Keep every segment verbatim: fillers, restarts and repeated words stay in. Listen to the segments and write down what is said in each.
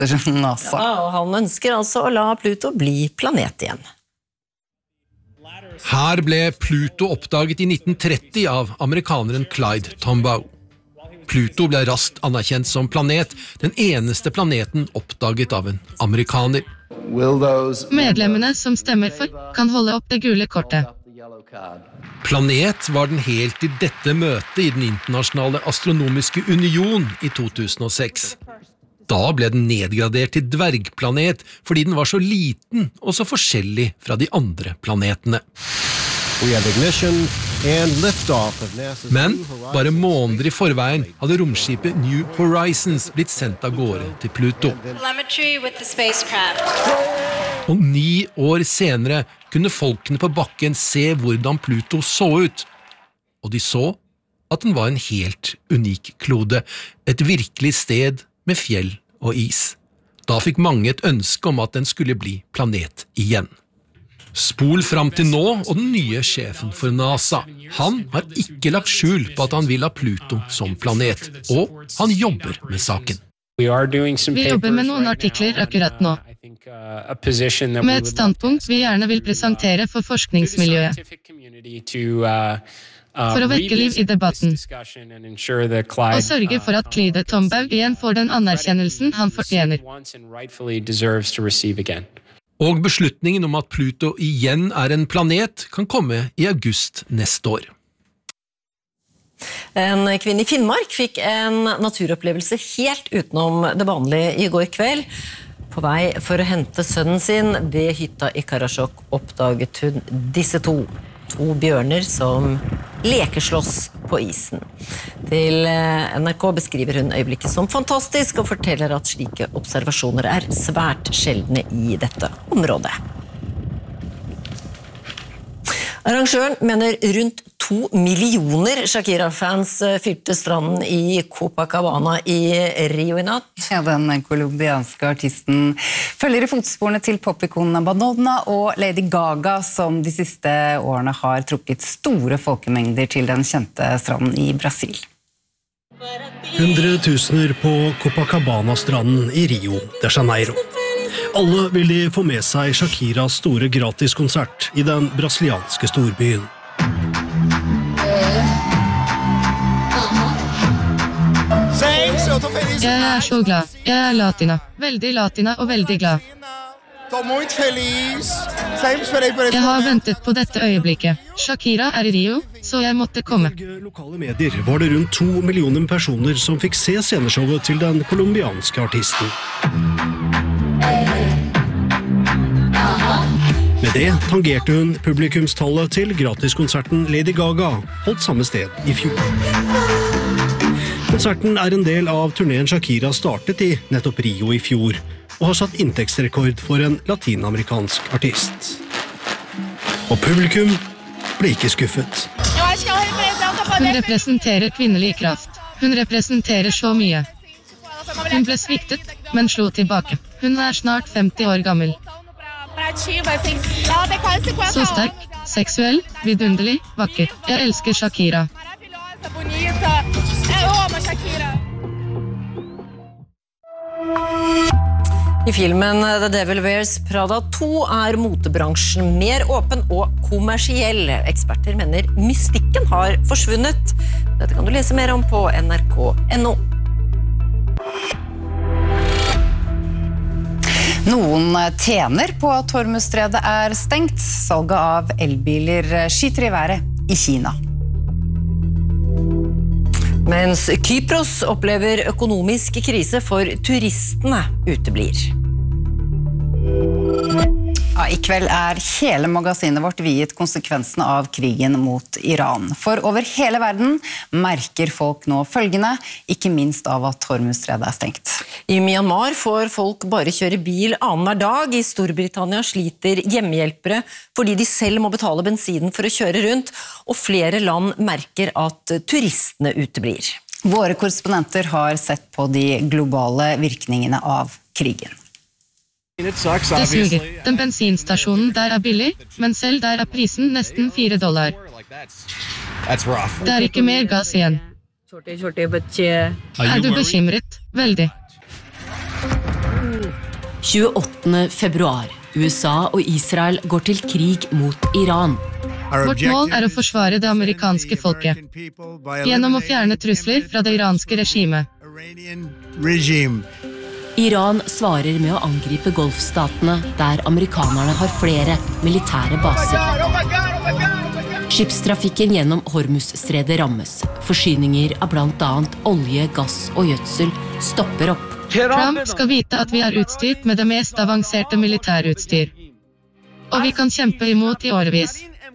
NASA. Ja, og han ønsker altså å la Pluto bli planet igjen. Her ble Pluto oppdaget i nitten tretti av amerikaneren Clyde Tombaugh. Pluto ble raskt anerkjent som planet, den eneste planeten oppdaget av en amerikaner. Medlemmene som stemmer for kan holde opp det gule kortet. Planet var den helt til dette møtet i den internasjonale astronomiske union i to tusen og seks. Da ble den nedgradert til dvergplanet fordi den var så liten og så forskjellig fra de andre planetene. Men bare måneder i forveien hadde romskipet New Horizons blitt sendt av gårde til Pluto. Og ni år senere kunne folkene på bakken se hvordan Pluto så ut. Og de så at den var en helt unik klode, et virkelig sted med fjell og is. Da fikk mange et ønske om at den skulle bli planet igjen. Spol fram til nå og den nye sjefen for NASA. Han har ikke lagt skjul på at han vil ha Pluto som planet, og han jobber med saken. Vi jobber med noen artikler akkurat nå, med et standpunkt vi gjerne vil presentere for forskningsmiljøet, for å vekke liv i debatten, og sørge for at Clyde Tombaugh igjen får den anerkjennelsen han fortjener. Og beslutningen om at Pluto igjen er en planet kan komme i august neste år. En kvinne i Finnmark fikk en naturopplevelse helt utenom det vanlige i går kveld. På vei for å hente sønnen sin ved hytta i Karasjok oppdaget hun disse to. To bjørner som lekeslåss på isen. Til N R K beskriver hun øyeblikket som fantastisk og forteller at slike observasjoner er svært sjeldne i dette området. Arrangøren mener rundt to millioner Shakira-fans fylte stranden i Copacabana i Rio i natt. Ja, den kolumbianske artisten følger i fotsporene til popikonen Madonna og Lady Gaga, som de siste årene har trukket store folkemengder til den kjente stranden i Brasil. Hundretusener på Copacabana-stranden i Rio de Janeiro. Alle vil de få med seg Shakiras store gratiskonsert i den brasilianske storbyen. Jeg er så glad. Jeg er latina. Veldig latina og veldig glad. Jeg har ventet på dette øyeblikket. Shakira er i Rio, så jeg måtte komme. Ifølge lokale medier var det rundt to millioner personer som fikk se sceneshowet til den kolumbianske artisten. Med det tangerte hun publikumstallet til gratiskonserten Lady Gaga, holdt samme sted i fjor. Konserten er en del av turneen Shakira startet i nettopp Rio i fjor, og har satt inntektsrekord for en latinamerikansk artist. Og publikum ble ikke skuffet. Hun representerer kvinnelig kraft. Hun representerer så mye. Hun ble sviktet, men slo tilbake. Hun er snart femti år gammel. Så sterk, seksuell, vidunderlig, vakker. Jeg elsker Shakira. I filmen The Devil Wears Prada to er motebransjen mer åpen og kommersiell. Eksperter mener mystikken har forsvunnet. Dette kan du lese mer om på N R K punktum N O. Noen tjener på at Hormuzstredet er stengt. Salget av elbiler skyter i været i Kina. Mens Kypros opplever økonomisk krise for turistene uteblir. Ja, i kveld er hele magasinet vårt viet konsekvensene av krigen mot Iran. For over hele verden merker folk nå følgende, ikke minst av at Hormuzstredet er stengt. I Myanmar får folk bare kjøre bil annenhver dag. I Storbritannia sliter hjemmehjelpere fordi de selv må betale bensinen for å kjøre rundt, og flere land merker at turistene uteblir. Våre korrespondenter har sett på de globale virkningene av krigen. Det suger. Den bensinstasjonen der er billig, men selv der er prisen nesten fire dollar. Det er ikke mer gass igjen. Er du bekymret? Veldig. tjueåttende februar. U S A og Israel går til krig mot Iran. Vårt mål er å forsvare det amerikanske folket, gjennom å fjerne trusler fra det iranske regimet. Iran svarer med å angripe golfstatene, der amerikanerne har flere militære baser. Skipstrafikken gjennom Hormuzstredet rammes. Forsyninger av blant annet olje, gass og gjødsel stopper opp. Trump skal vite at vi er utstyrt med det mest avanserte militærutstyr. Og vi kan kjempe imot i årevis.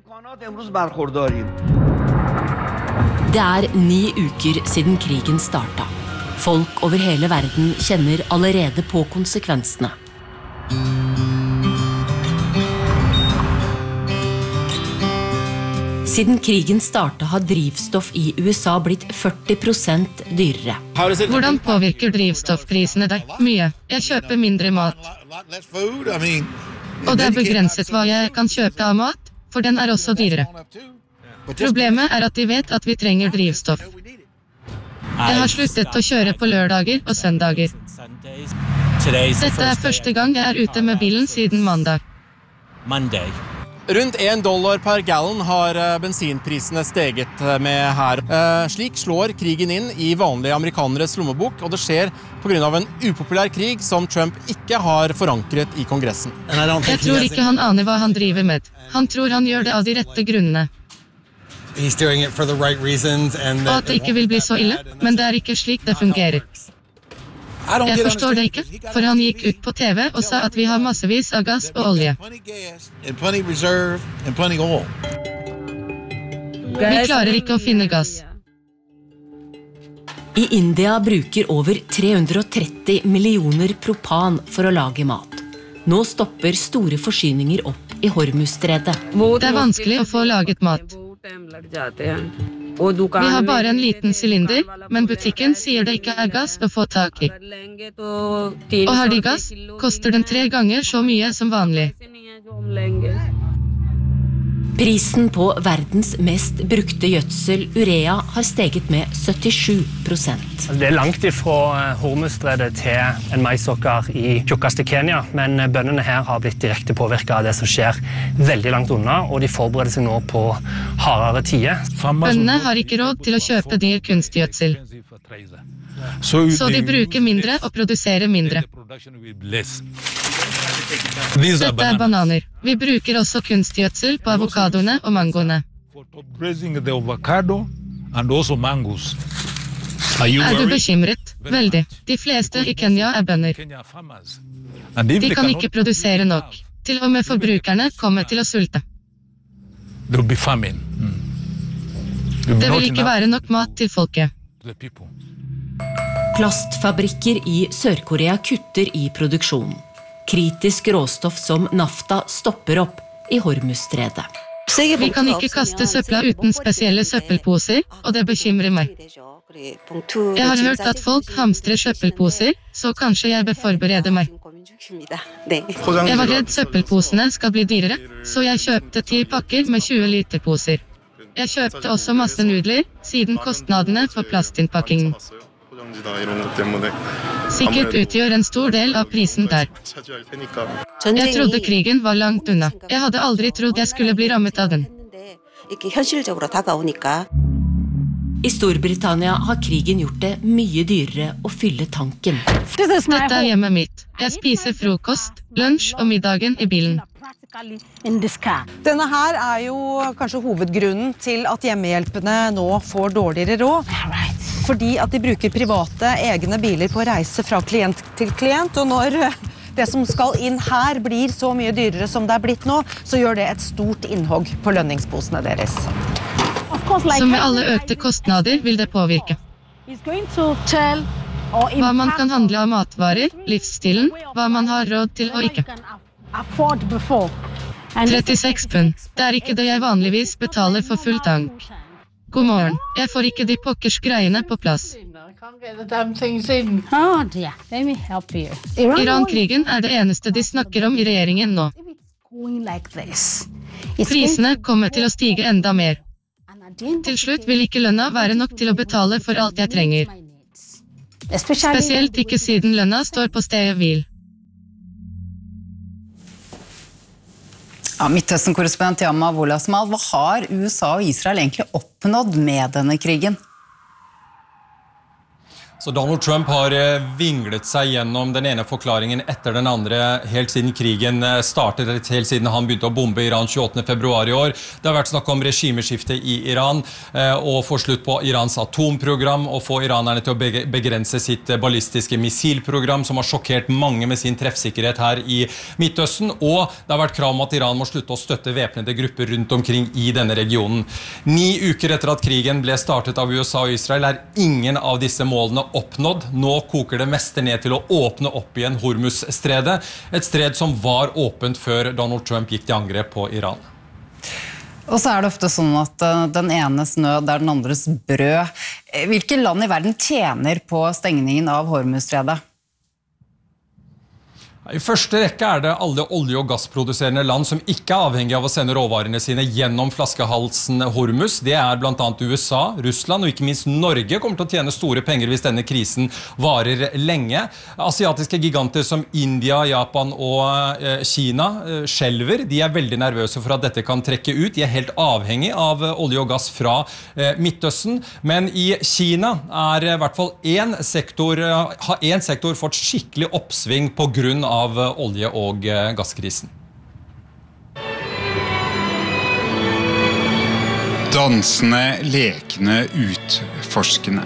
Det er ni uker siden krigen starta. Folk over hele verden kjenner allerede på konsekvensene. Siden krigen starta har drivstoff i U S A blitt førti prosent dyrere. Hvordan påvirker drivstoffprisene deg? Mye. Jeg kjøper mindre mat. Og det er begrenset hva jeg kan kjøpe av mat, for den er også dyrere. Problemet er at de vet at vi trenger drivstoff. Jeg har sluttet å kjøre på lørdager og søndager. Dette er første gang jeg er ute med bilen siden mandag. Rundt en dollar per gallon har bensinprisene steget med her. Slik slår krigen inn i vanlige amerikaneres lommebok, og det skjer på grunn av en upopulær krig som Trump ikke har forankret i Kongressen. Jeg tror ikke han aner hva han driver med. Han tror han gjør det av de rette grunnene. Og at det ikke vil bli så ille, men det er ikke slik det fungerer. Jeg forstår det ikke, for han gikk ut på T V og sa at vi har massevis av gass og olje. Vi klarer ikke å finne gass. I India bruker over tre hundre og tretti millioner propan for å lage mat. Nå stopper store forsyninger opp i Hormuzstredet. Det er vanskelig å få laget mat. Vi har bare en liten sylinder, men butikken sier det ikke er gass å få tak i. Og har de gass, koster den tre ganger så mye som vanlig. Prisen på verdens mest brukte gjødsel, urea, har steget med syttisju prosent. Det er langt ifra Hormuzstredet til en maisåker i tjukkeste Kenya, men bøndene her har blitt direkte påvirket av det som skjer veldig langt unna, og de forbereder seg nå på hardere tider. Bøndene har ikke råd til å kjøpe dyr kunstgjødsel. Så de bruker mindre og produserer mindre. Dette er bananer. Vi bruker også kunstgjødsel på avokadoene og mangoene. Er du bekymret? Veldig. De fleste i Kenya er bønder. De kan ikke produsere nok. Til og med forbrukerne kommer til å sulte. Det vil ikke være nok mat til folket. Plastfabrikker i Sør-Korea kutter i produksjonen. Kritisk råstoff som nafta stopper opp i Hormuzstredet. Vi kan ikke kaste søpla uten spesielle søppelposer, og det bekymrer meg. Jeg har hørt at folk hamstrer søppelposer, så kanskje jeg bør forberede meg. Jeg var redd søppelposene skal bli dyrere, så jeg kjøpte ti pakker med tjue liter poser. Jeg kjøpte også masse nudler, siden kostnadene for plastinnpakkingen sikkert utgjør en stor del av prisen der. Jeg trodde krigen var langt unna. Jeg hadde aldri trodd jeg skulle bli rammet av den. I Storbritannia har krigen gjort det mye dyrere å fylle tanken. Dette er hjemmet mitt. Jeg spiser frokost, lunsj og middagen i bilen. Denne her er jo kanskje hovedgrunnen til at hjemmehjelpene nå får dårligere råd. Fordi at de bruker private egne biler på å reise fra klient til klient, og når det som skal inn her blir så mye dyrere som det er blitt nå, så gjør det et stort innhogg på lønningsposene deres. Som med alle økte kostnader vil det påvirke. Hva man kan handle av matvarer, livsstilen, hva man har råd til og ikke. trettiseks pund. Det er ikke det jeg vanligvis betaler for full tank. God morgen. Jeg får ikke de pokkers greiene på plass. Iran-krigen er det eneste de snakker om i regjeringen nå. Prisene kommer til å stige enda mer. Til slutt vil ikke lønna være nok til å betale for alt jeg trenger. Spesielt ikke siden lønna står på stedet hvil. Ja, Midtøsten-korrespondent Yama Wolasmal, hva har U S A og Israel egentlig oppnådd med denne krigen? Så Donald Trump har vinglet seg gjennom den ene forklaringen etter den andre helt siden krigen startet, helt siden han begynte å bombe Iran tjueåttende februar i år. Det har vært snakk om regimeskifte i Iran, og få slutt på Irans atomprogram, og få iranerne til å begrense sitt ballistiske missilprogram, som har sjokkert mange med sin treffsikkerhet her i Midtøsten, og det har vært krav om at Iran må slutte å støtte væpnede grupper rundt omkring i denne regionen. Ni uker etter at krigen ble startet av U S A og Israel er ingen av disse målene oppnådd. Nå koker det meste ned til å åpne opp igjen Hormuz-stredet, et stred som var åpent før Donald Trump gikk til angrep på Iran. Og så er det ofte sånn at den enes nød er den andres brød. Hvilke land i verden tjener på stengningen av Hormuz-stredet? I første rekke er det alle olje- og gassproduserende land som ikke er avhengig av å sende råvarene sine gjennom flaskehalsen Hormuz. Det er blant annet U S A, Russland og ikke minst Norge kommer til å tjene store penger hvis denne krisen varer lenge. Asiatiske giganter som India, Japan og Kina skjelver. De er veldig nervøse for at dette kan trekke ut. De er helt avhengig av olje og gass fra Midtøsten. Men i Kina er i hvert fall en sektor, har en sektor fått skikkelig oppsving på grunn av av olje- og gasskrisen. Dansende, lekende, utforskende.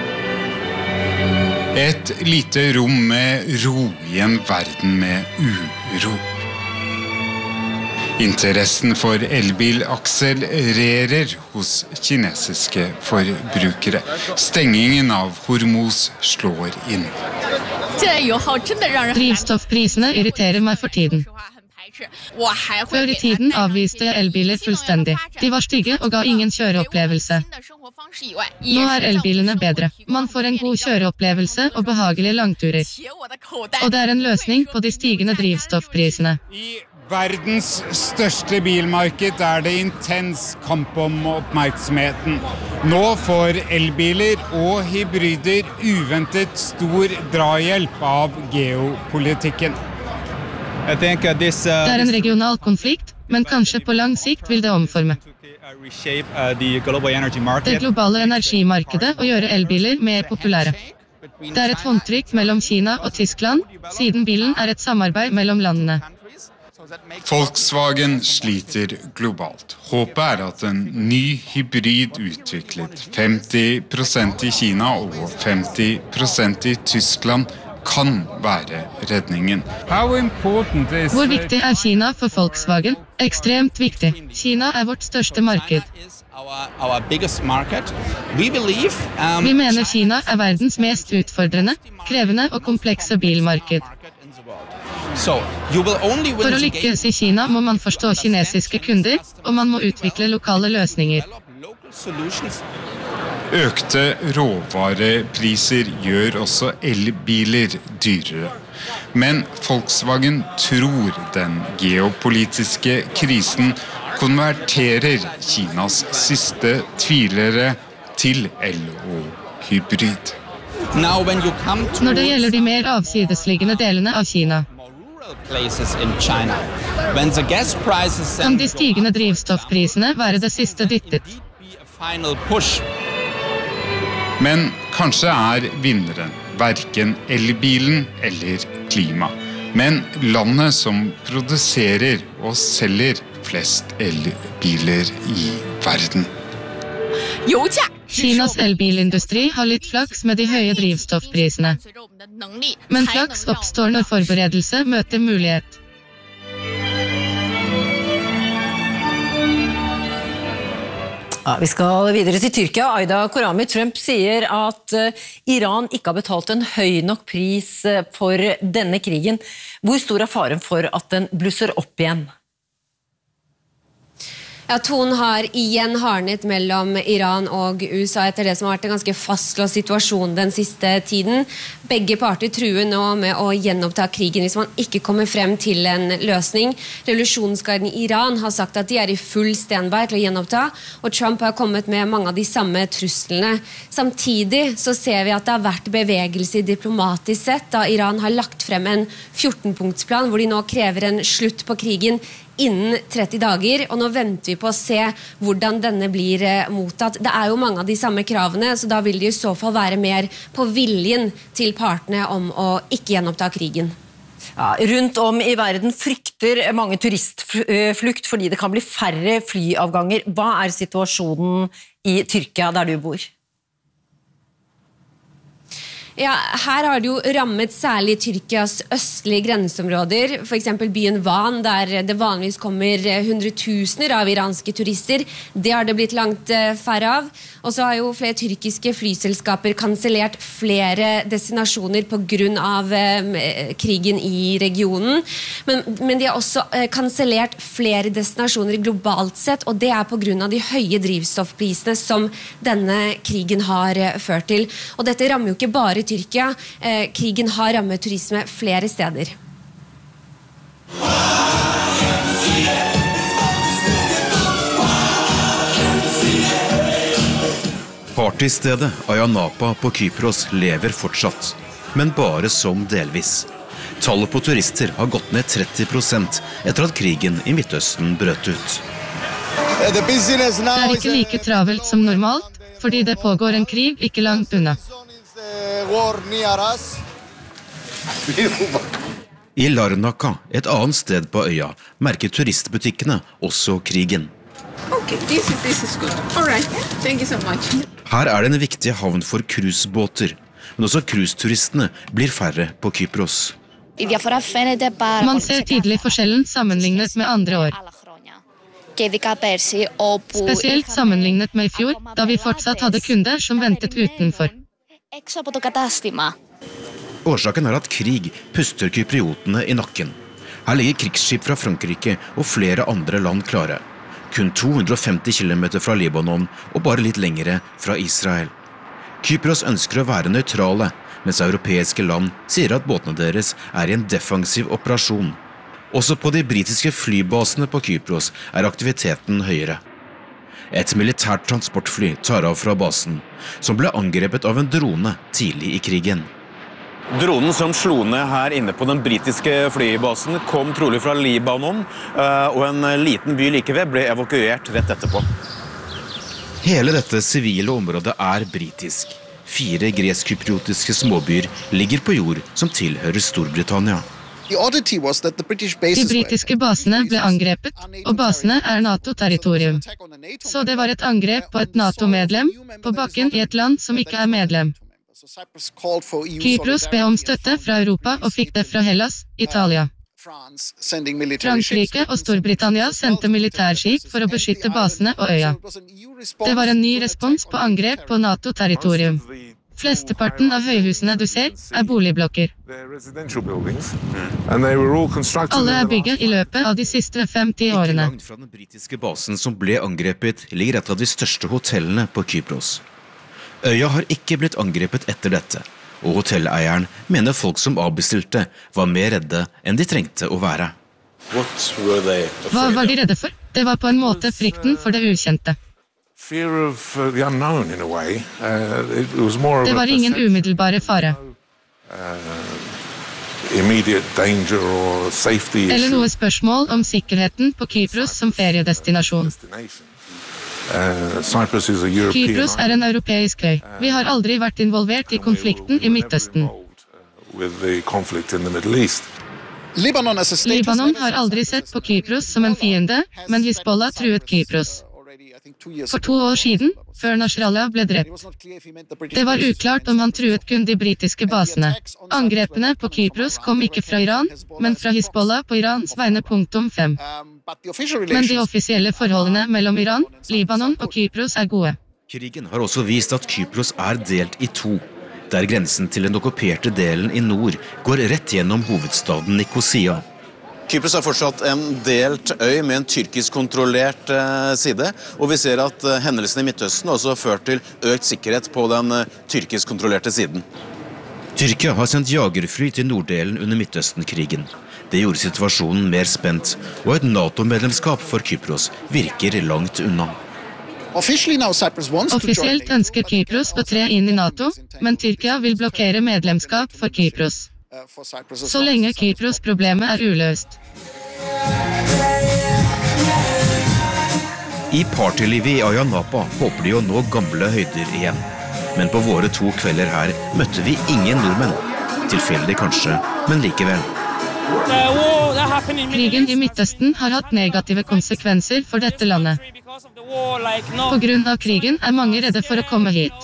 Et lite rom med ro i en verden med uro. Interessen for elbil akselererer hos kinesiske forbrukere. Stengingen av Hormuz slår inn. Drivstoffprisene irriterer meg for tiden. Før i tiden avviste jeg elbiler fullstendig. De var stygge og ga ingen kjøreopplevelse. Nå er elbilene bedre. Man får en god kjøreopplevelse og behagelige langturer. Og det er en løsning på de stigende drivstoffprisene. I verdens største bilmarked er det intens kamp om oppmerksomheten. Nå får elbiler og hybrider uventet stor drahjelp av geopolitikken. Det er en regional konflikt, men kanskje på lang sikt vil det omforme det globale energimarkedet og gjøre elbiler mer populære. Det er et håndtrykk mellom Kina og Tyskland, siden bilen er et samarbeid mellom landene. Volkswagen sliter globalt. Håpet er at en ny hybrid utviklet femti prosent i Kina og femti prosent i Tyskland kan være redningen. Hvor viktig er Kina for Volkswagen? Ekstremt viktig. Kina er vårt største marked. Vi mener Kina er verdens mest utfordrende, krevende og komplekse bilmarked. For å lykkes i Kina må man forstå kinesiske kunder, og man må utvikle lokale løsninger. Økte råvarepriser gjør også elbiler dyrere. Men Volkswagen tror den geopolitiske krisen konverterer Kinas siste tvilere til el- og hybrid. Når det gjelder de mer avsidesliggende delene av Kina, kan de stigende drivstoffprisene være det siste dyttet. Men kanskje er vinneren hverken elbilen eller klima, men landet som produserer og selger flest elbiler i verden. Kinas elbilindustri har litt flaks med de høye drivstoffprisene. Men flaks oppstår når forberedelse møter mulighet. Ja, vi skal videre til Tyrkia. Aida Korami, Trump sier at Iran ikke har betalt en høy nok pris for denne krigen. Hvor stor er faren for at den blusser opp igjen? Ja, tonen har igjen hardnet mellom Iran og U S A etter det som har vært en ganske fastlåst situasjon den siste tiden. Begge parter truer nå med å gjenoppta krigen hvis man ikke kommer frem til en løsning. Revolusjonsgarden i Iran har sagt at de er i full standby til å gjenoppta, og Trump har kommet med mange av de samme truslene. Samtidig så ser vi at det har vært bevegelse diplomatisk sett, da Iran har lagt frem en fjorten punktsplan hvor de nå krever en slutt på krigen innen tretti dager, og nå venter vi på å se hvordan denne blir mottatt. Det er jo mange av de samme kravene, så da vil det i så fall være mer på viljen til partene om å ikke gjenoppta krigen. Ja, rundt om i verden frykter mange turistflukt fordi det kan bli færre flyavganger. Hva er situasjonen i Tyrkia der du bor? Ja, her har det jo rammet særlig Tyrkias østlige grenseområder, for eksempel byen Van, der det vanligvis kommer hundretusener av iranske turister. Det har det blitt langt færre av. Og så har jo flere tyrkiske flyselskaper kansellert flere destinasjoner på grunn av eh, krigen i regionen. Men, men de har også eh, kansellert flere destinasjoner globalt sett, og det er på grunn av de høye drivstoffprisene som denne krigen har eh, ført til. Og dette rammer jo ikke bare Tyrkia. Eh, krigen har rammet turisme flere steder. Partystedet Ayanapa på Kypros lever fortsatt, men bare som delvis. Tallet på turister har gått ned tretti prosent etter at krigen i Midtøsten brøt ut. Det er ikke like travelt som normalt, fordi det pågår en krig ikke langt unna. I Larnaca, et annet sted på øya, merker turistbutikkene også krigen. Okay, this is, this is good. All right, thank you so much. Her er det en viktig havn for cruisebåter, men også cruiseturistene blir færre på Kypros. Man ser tydelig forskjellen sammenlignet med andre år. Spesielt sammenlignet med i fjor, da vi fortsatt hadde kunder som ventet utenfor. Årsaken er at krig puster kypriotene i nakken. Her ligger krigsskip fra Frankrike og flere andre land klare. Kun to hundre og femti kilometer fra Libanon og bare litt lengre fra Israel. Kypros ønsker å være nøytrale, mens europeiske land sier at båtene deres er i en defensiv operasjon. Også på de britiske flybasene på Kypros er aktiviteten høyere. Et militært transportfly tar av fra basen, som ble angrepet av en drone tidlig i krigen. Dronen som slo ned her inne på den britiske flybasen kom trolig fra Libanon, og en liten by like ved ble evakuert rett etterpå. Hele dette sivile området er britisk. Fire gresk-kypriotiske småbyer ligger på jord som tilhører Storbritannia. De britiske basene ble angrepet, og basene er NATO-territorium. Så det var et angrep på et NATO-medlem, på bakken i et land som ikke er medlem. Kypros ber om støtte fra Europa og fikk det fra Hellas, Italia. Frankrike og Storbritannia sendte militærskip for å beskytte basene og øya. Det var en ny respons på angrep på NATO-territorium. Flesteparten av høyhusene du ser er boligblokker. Alle er bygget i løpet av de siste femti årene. Ikke langt fra den britiske basen som ble angrepet ligger et av de største hotellene på Kypros. Øya har ikke blitt angrepet etter dette, og hotelleieren mener folk som avbestilte var mer redde enn de trengte å være. Hva var de redde for? Det var på en måte frykten for det ukjente. Det var ingen umiddelbare fare. Eller noe spørsmål om sikkerheten på Kypros som feriedestinasjon. Kypros er en europeisk øy. Vi har aldri vært involvert i konflikten i Midtøsten. Libanon har aldri sett på Kypros som en fiende, men Hizbollah truet Kypros. For to år siden, før Nasrallah ble drept. Det var uklart om han truet kun de britiske basene. Angrepene på Kypros kom ikke fra Iran, men fra Hizbollah på Irans vegne punktum fem. Men de offisielle forholdene mellom Iran, Libanon og Kypros er gode. Krigen har også vist at Kypros er delt i to, der grensen til den okkuperte delen i nord går rett gjennom hovedstaden Nikosia. Kypros er fortsatt en delt øy med en tyrkisk kontrollert eh, side, og vi ser at eh, hendelsene i Midtøsten også har ført til økt sikkerhet på den eh, tyrkisk kontrollerte siden. Tyrkia har sendt jagerfly til norddelen under Midtøsten-krigen. Det gjorde situasjonen mer spent, og et NATO-medlemskap for Kypros virker langt unna. Offisielt ønsker Kypros å tre inn i NATO, men Tyrkia vil blokkere medlemskap for Kypros. Så lenge Kypros problemet er uløst. I partylivet i Ayia Napa håper de å nå gamle høyder igjen. Men på våre to kvelder her møtte vi ingen nordmenn. Tilfeldig kanskje, men likevel. Krigen i Midtøsten har hatt negative konsekvenser for dette landet. På grunn av krigen er mange redde for å komme hit.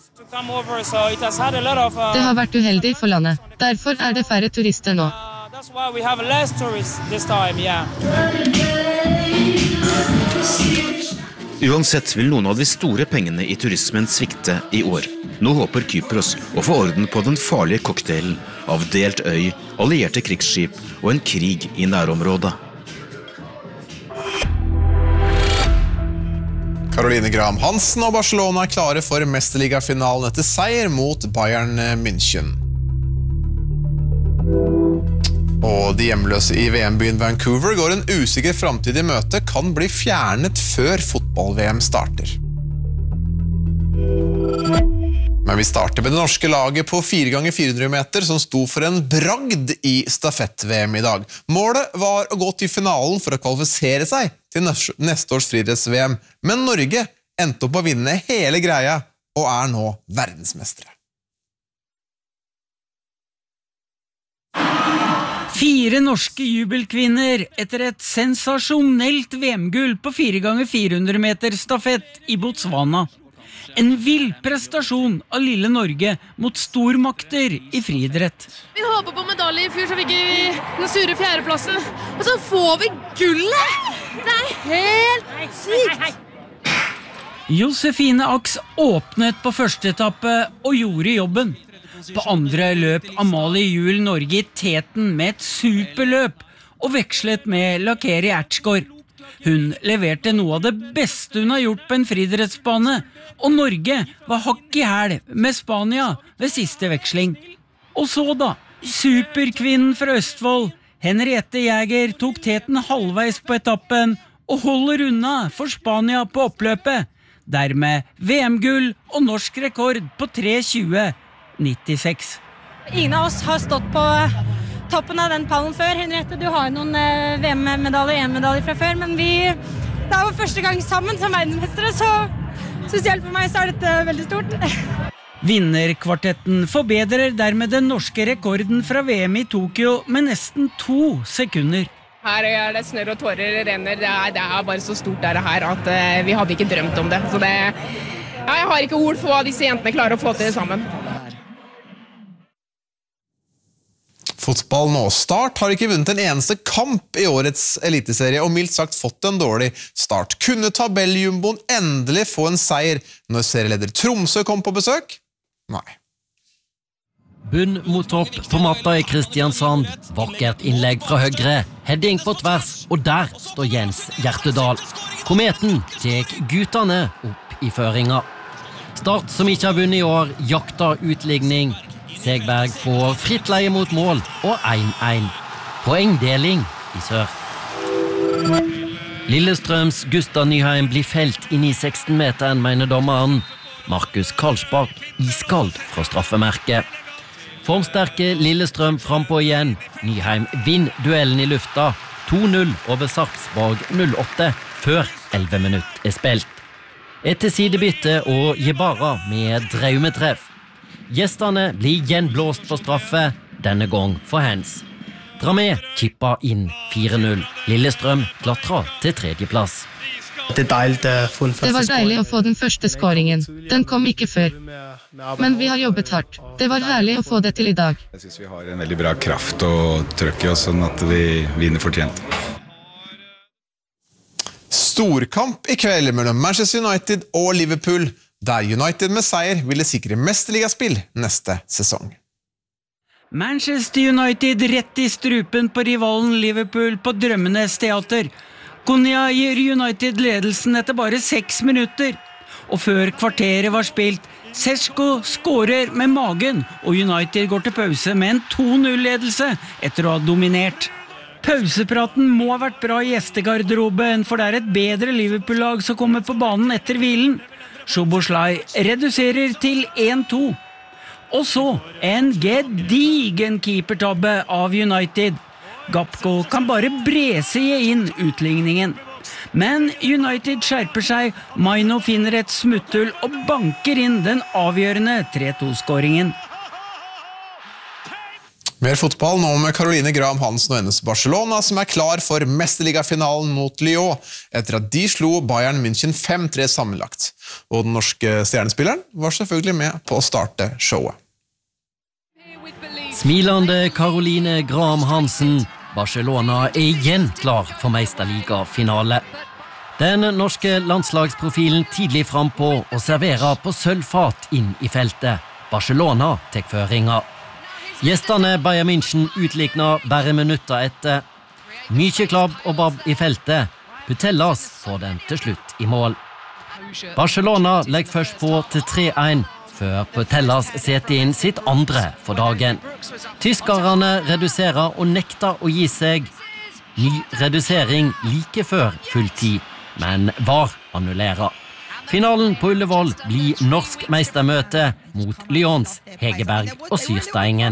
Det har vært uheldig for landet. Derfor er det færre turister nå. Uansett vil noen av de store pengene i turismen svikte i år. Nå håper Kypros å få orden på den farlige cocktailen av delt øy, allierte krigsskip og en krig i nærområdet. Caroline Graham Hansen og Barcelona er klare for mesterligafinalen etter seier mot Bayern München. Og de hjemløse i V M-byen Vancouver går en usikker fremtid i møte, kan bli fjernet før fotball-V M starter. Men vi starter med det norske laget på fire ganger fire hundre meter som sto for en bragd i stafett-V M i dag. Målet var å gå til finalen for å kvalifisere seg til neste års friidretts-V M, men Norge endte opp å vinne hele greia og er nå verdensmestere. Fire norske jubelkvinner etter et sensasjonelt V M-gull på fire ganger fire hundre meter stafett i Botswana. En vill prestasjon av lille Norge mot stormakter i friidrett. Vi håper på medalje i fjor, så fikk vi den sure fjerdeplassen. Og så får vi gullet! Det er helt sykt! Josefine Aks åpnet på første etappe og gjorde jobben. På andre løp Amalie Juel Norge i teten med et superløp og vekslet med Lakeri Ertsgaard. Hun leverte noe av det beste hun har gjort på en friidrettsbane, og Norge var hakk i hæl med Spania ved siste veksling. Og så da, superkvinnen fra Østfold, Henriette Jæger, tok teten halvveis på etappen og holder unna for Spania på oppløpet. Dermed V M-gull og norsk rekord på tre tjue nittiseks. Ingen av oss har stått på toppen av den pallen før. Henriette, du har noen V M-medaljer og E M-medaljer fra før, men vi, det er vår første gang sammen som verdensmestere, så spesielt for meg så er dette veldig stort. Vinnerkvartetten forbedrer dermed den norske rekorden fra V M i Tokyo med nesten to sekunder. Her er det snør og tårer renner, det er, det er bare så stort der her at uh, vi hadde ikke drømt om det. Så det, ja, jeg har ikke ord for hva disse jentene klarer å få til sammen. Fotball nå. Start har ikke vunnet en eneste kamp i årets eliteserie, og mildt sagt fått en dårlig start. Kunne tabelljumboen endelig få en seier når serieleder Tromsø kom på besøk? Nei. Bunn mot topp på matta i Kristiansand. Vakkert innlegg fra høyre. Heading på tvers, og der står Jens Hjertedal. Kometen tek guttene opp i føringa. Start som ikke har vunnet i år, jakta utligning. Segberg får fritt leie mot mål og én én. Poengdeling i sør. Lillestrøms Gustav Nyheim blir felt inn i seksten-meteren, mener dommeren. Markus Karlsbakk iskald fra straffemerket. Formsterke Lillestrøm frampå igjen. Nyheim vinner duellen i lufta. to null over Sarpsborg null åtte før elleve minutter er spilt. Etter sidebytte og Jebara med draumetreff. Gjestene blir gjenblåst for straffe, denne gang for hands. Dramé kippa inn fire null. Lillestrøm klatra til tredjeplass. Det var deilig å få den første skåringen. Den kom ikke før. Men vi har jobbet hardt. Det var herlig å få det til i dag. Jeg synes vi har en veldig bra kraft og trøkk i oss, sånn at vi vinner fortjent. Storkamp i kveld mellom Manchester United og Liverpool, der United med seier ville sikre mesterligaspill neste sesong. Manchester United rett i strupen på rivalen Liverpool på Drømmenes teater. Konya gir United ledelsen etter bare seks minutter. Og før kvarteret var spilt, Seško skårer med magen, og United går til pause med en to null-ledelse etter å ha dominert. Pausepraten må ha vært bra i gjestegarderoben, for det er et bedre Liverpool-lag som kommer på banen etter hvilen. Szoboszlai reduserer til én to. Og så en gedigen keepertabbe av United. Gapko kan bare brese inn utligningen. Men United skjerper seg, Maino finner et smutthull og banker inn den avgjørende tre to-skåringen. Mer fotball nå med Caroline Graham Hansen og hennes Barcelona, som er klar for mesterligafinalen mot Lyon, etter at de slo Bayern München fem tre sammenlagt. Og den norske stjernespilleren var selvfølgelig med på å starte showet. Smilande Caroline Graham Hansen, Barcelona er igjen klar for mesterligafinale. Den norske landslagsprofilen tidlig fram på og serverer på sølvfat inn i feltet. Barcelona tek føringa. Gjestene Bayern München utlikna bare minutter etter. Mykje klabb og babb i feltet. Putellas får den til slutt i mål. Barcelona legger først på til tre en, før Putellas setter inn sitt andre for dagen. Tyskerne reduserer og nekter å gi seg. Ny redusering like før fulltid, men var annullerer. Finalen på Ullevål blir norsk mestermøte mot Lyons, Hegerberg og Syrsteingen.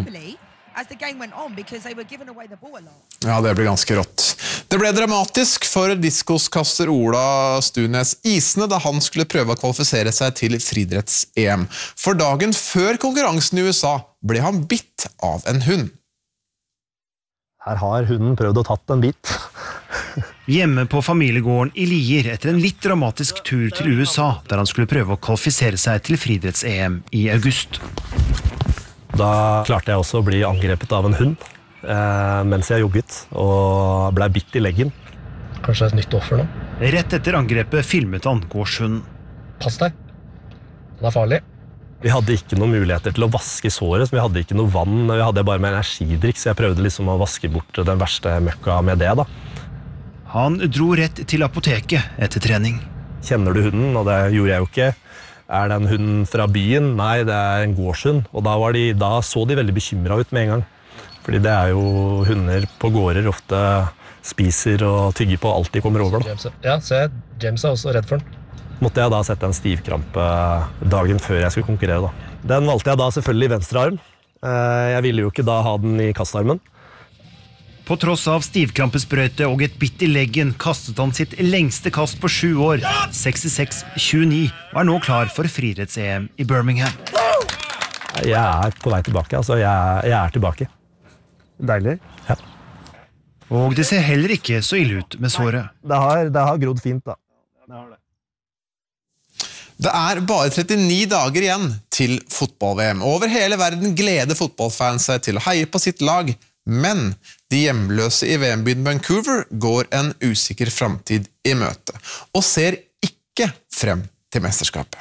Ja, det blir ganske rått. Det ble dramatisk for diskoskaster Ola Stunes Isne da han skulle prøve å kvalifisere seg til friidretts-E M. For dagen før konkurransen i U S A ble han bitt av en hund. Her har hunden prøvd å tatt en bit. Hjemme på familiegården i Lier etter en litt dramatisk tur til U S A, der han skulle prøve å kvalifisere seg til friidretts-E M i august. Da klarte jeg også å bli angrepet av en hund eh, mens jeg jogget, og ble bitt i leggen. Kanskje et nytt offer nå? Rett etter angrepet filmet han gårdshunden. Pass deg, den er farlig. Vi hadde ikke noen muligheter til å vaske såret, så vi hadde ikke noe vann, vi hadde bare med energidrikk, så jeg prøvde liksom å vaske bort den verste møkka med det da. Han dro rett til apoteket etter trening. Kjenner du hunden? Og det gjorde jeg jo ikke. Er det en hund fra byen? Nei, det er en gårdshund. Og da, var de, da så de veldig bekymret ut med en gang. Fordi det er jo hunder på gårder ofte spiser og tygger på alt de kommer over. Da. Ja, se, James er også redd for den. Måtte jeg da sette en stivkrampe dagen før jeg skulle konkurrere. Da. Den valgte jeg da selvfølgelig i venstre arm. Jeg ville jo ikke da ha den i kastarmen. På tross av stivkrampesprøyte og et bitt i leggen kastet han sitt lengste kast på sju år, sekstiseks tjueni, og er nå klar for friidretts-E M i Birmingham. Jeg er på vei tilbake, altså jeg er, jeg er tilbake. Deilig. Ja. Og det ser heller ikke så ille ut med såret. Det har, det har grodd fint da. Det har det. Det er bare trettini dager igjen til fotball-V M. Over hele verden gleder fotballfans seg til å heie på sitt lag, men de hjemløse i V M-byen Vancouver går en usikker fremtid i møte, og ser ikke frem til mesterskapet.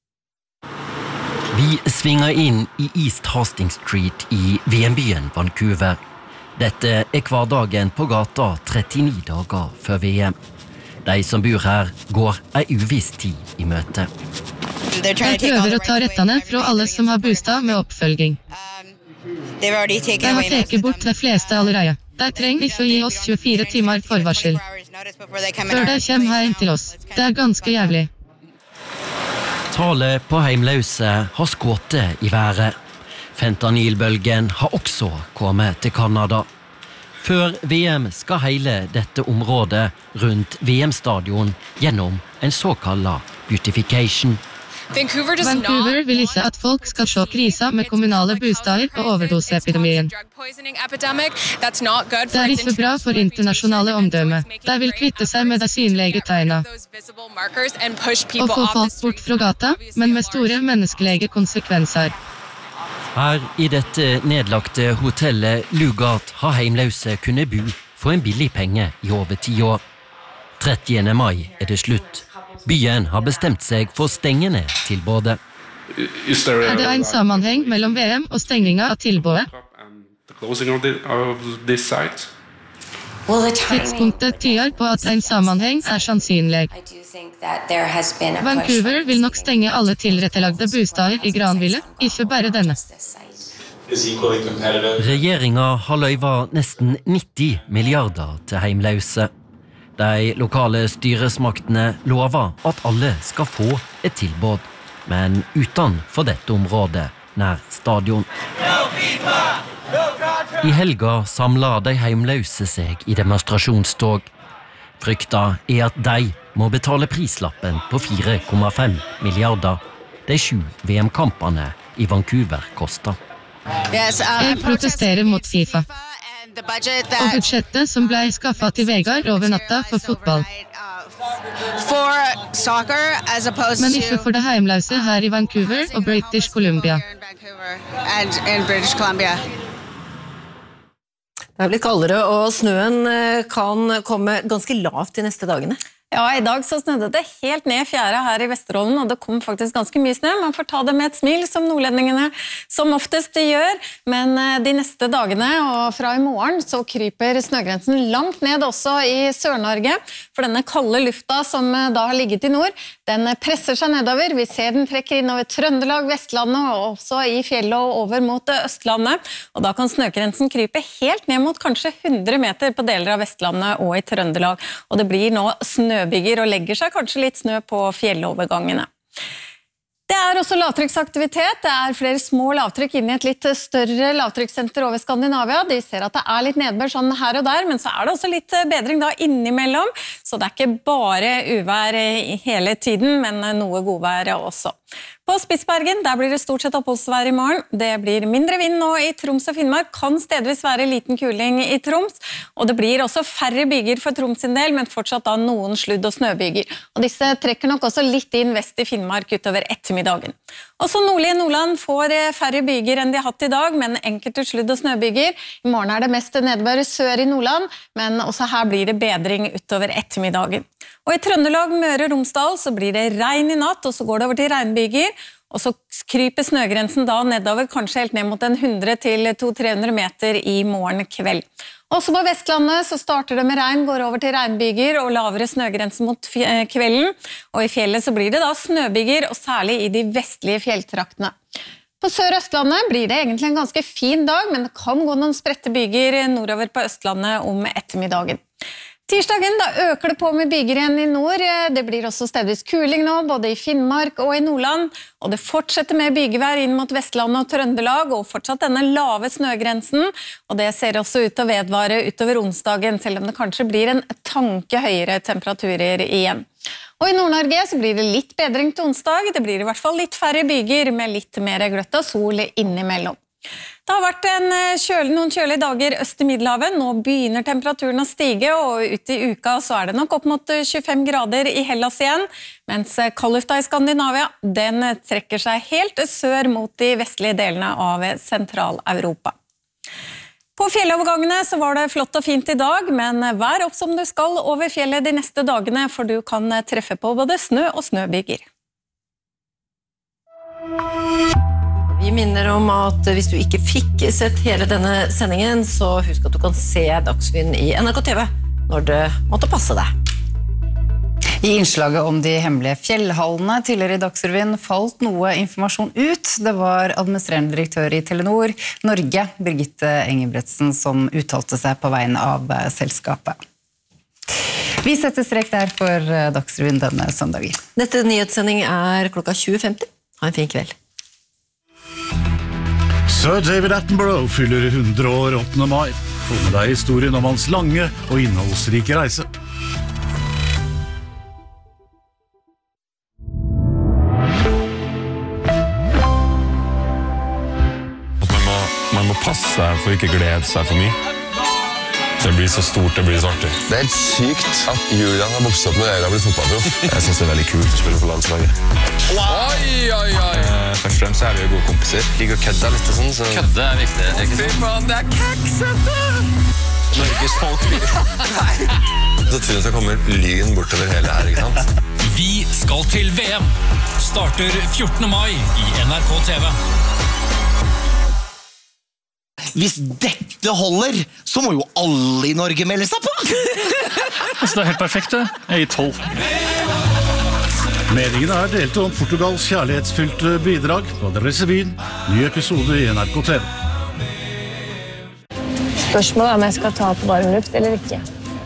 Vi svinger inn i East Hastings Street i V M-byen Vancouver. Dette er hverdagen på gata trettini dager før V M. De som bor her går ei uviss tid i møte. Jeg prøver å ta rettene fra alle som har bostad med oppfølging. De har tatt bort de fleste allerede. De trenger ikke å gi oss tjuefire timer forvarsel. Før de kommer hjem til oss. Det er ganske jævlig. Tallet på heimløse har skåttet i været. Fentanylbølgen har også kommet til Kanada. Før V M skal hele dette området rundt V M-stadion gjennom en såkalt beautification. Vancouver, Vancouver vil ikke at folk skal se krisa med kommunale bostader og overdoseepidemien. Det er ikke bra for internasjonale omdømme. De vil kvitte seg med de synlige tegna. Og få folk bort fra gata, men med store menneskelige konsekvenser. Her i dette nedlagte hotellet Lugat har heimløse kunne bo for en billig penge i over ti år. trettiende mai er det slutt. Byen har bestemt seg for å stenge ned tilbudet. Er det en sammenheng mellom V M og stenginga av tilbudet? Tidspunktet tyder på at en sammenheng er sannsynlig. Vancouver vil nok stenge alle tilrettelagte bostader i Granville, ikke bare denne. Regjeringa har løyvet nesten nitti milliarder til heimløse. De lokale styresmaktene lover at alle skal få et tilbud, men utenfor dette området, nær stadion. I helga samler de heimløse seg i demonstrasjonstog. Frykta er at de må betale prislappen på fire komma fem milliarder. De sju V M-kampene i Vancouver koster. Jeg protesterer mot FIFA. Og budsjettet som ble skaffet til Vegard over natta for fotball. Men ikke for det heimløse her i Vancouver og British Columbia. Det er blitt kaldere, og snøen kan komme ganske lavt de neste dagene. Ja, i dag så snødde det helt ned fjæra her i Vesterålen, og det kom faktisk ganske mye snø. Man får ta det med et smil, som nordlendingene som oftest gjør. Men de neste dagene, og fra i morgen, så kryper snøgrensen langt ned også i Sør-Norge. For denne kalde lufta som da har ligget i nord, den presser seg nedover. Vi ser den trekker innover Trøndelag, Vestlandet, og også i fjellet og over mot Østlandet. Og da kan snøgrensen krype helt ned mot kanskje hundre meter på deler av Vestlandet og i Trøndelag. Og det blir nå snø bygger og legger seg kanskje litt snø på fjellovergangene. Det er også lavtrykksaktivitet. Det er flere små lavtrykk inne i et litt større lavtrykkssenter over Skandinavia. De ser at det er litt nedbør sånn her og der, men så er det også litt bedring da innimellom. Så det er ikke bare uvær hele tiden, men noe godvær også. På Spitsbergen, der blir det stort sett oppholdsvær i morgen. Det blir mindre vind nå i Troms og Finnmark, kan stedvis være liten kuling i Troms, og det blir også færre byger for Troms sin del, men fortsatt da noen sludd- og snøbyger. Og disse trekker nok også litt inn vest i Finnmark utover ettermiddagen. Også nordlige Nordland får færre byger enn de har hatt i dag, men enkelte sludd- og snøbyger. I morgen er det mest nedbør sør i Nordland, men også her blir det bedring utover ettermiddagen. Og i Trøndelag, Møre og Romsdal, så blir det regn i natt, og så går det over til regnbyger, og så kryper snøgrensen da nedover, kanskje helt ned mot en hundre til to til tre hundre meter i morgen kveld. Også på Vestlandet så starter det med regn, går over til regnbyger og lavere snøgrense mot kvelden, og i fjellet så blir det da snøbyger, og særlig i de vestlige fjelltraktene. På Sør-Østlandet blir det egentlig en ganske fin dag, men det kan gå noen spredte byger nordover på Østlandet om ettermiddagen. Tirsdagen, da øker det på med byger igjen i nord. Det blir også stedvis kuling nå, både i Finnmark og i Nordland. Og det fortsetter med bygevær inn mot Vestlandet og Trøndelag, og fortsatt denne lave snøgrensen. Og det ser også ut til å vedvare utover onsdagen, selv om det kanskje blir en tanke høyere temperaturer igjen. Og i Nord-Norge så blir det litt bedring til onsdag. Det blir i hvert fall litt færre byger med litt mer gløtt og sol innimellom. Det har vært en kjøle, noen kjølige dager øst i Middelhavet. Nå begynner temperaturen å stige, og ute i uka så er det nok opp mot tjuefem grader i Hellas igjen, mens kaldlufta i Skandinavia, den trekker seg helt sør mot de vestlige delene av Sentral-Europa. På fjellovergangene så var det flott og fint i dag, men vær opp som du skal over fjellet de neste dagene, for du kan treffe på både snø og snøbyger. Vi minner om at hvis du ikke fikk sett hele denne sendingen, så husk at du kan se Dagsrevyen i N R K T V når det måtte passe deg. I innslaget om de hemmelige fjellhallene tidligere i Dagsrevyen falt noe informasjon ut. Det var administrerende direktør i Telenor Norge, Birgitte Engebretsen, som uttalte seg på vegne av selskapet. Vi setter strek der for Dagsrevyen denne søndagen. Neste nyhetssending er klokka tjue femti. Ha en fin kveld. Sir David Attenborough fyller hundre år åttende mai. Få med deg historien om hans lange og innholdsrike reise. Man må, man må passe seg for ikke glede seg for mye. Det blir så stort, det blir så artig. Det er helt sykt at Julian har vokst opp med dere og blitt fotballproff. Jeg synes det er veldig kult å spille på landslaget. Oi, oi, oi! Eh, først og fremst er vi jo gode kompiser. Liker å kødde litt og sånn, så... Kødde er viktig, ikke sant? Fy faen, det er keksete! Norges folk blir... Så tror jeg det kommer lyn bortover hele her, ikke sant? Vi skal til V M. Starter fjortende mai i N R K T V. Hvis dette holder, så må jo alle i Norge melde seg på! Altså, det er helt perfekt, det. Jeg gir tolv. Meningene er delte om Portugals kjærlighetsfylte bidrag på Dagsrevyen. Ny episode i N R K T V. Spørsmålet er om jeg skal ta på varm luft eller ikke.